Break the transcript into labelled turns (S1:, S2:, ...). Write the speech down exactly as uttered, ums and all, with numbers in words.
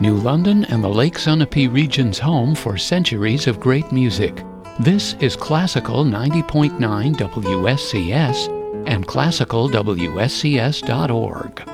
S1: New London and the Lake Sunapee region's home for centuries of great music. This is Classical ninety point nine W S C S and classical W S C S dot org.